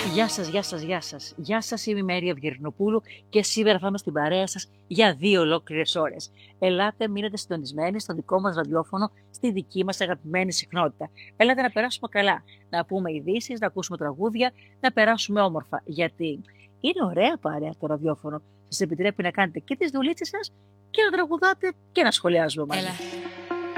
Γεια σας, γεια σας, γεια σας. Γεια σας, είμαι η Μέρια Αυγερινοπούλου και σήμερα θα είμαι στην παρέα σας για 2 ολόκληρες ώρες. Ελάτε, μείνετε συντονισμένοι στο δικό μας ραδιόφωνο, στη δική μας αγαπημένη συχνότητα. Ελάτε να περάσουμε καλά, να πούμε ειδήσεις, να ακούσουμε τραγούδια, να περάσουμε όμορφα. Γιατί είναι ωραία παρέα το ραδιόφωνο. Σας επιτρέπει να κάνετε και τις δουλίτσες σας και να τραγουδάτε και να σχολιάζουμε μαζί. Έλα.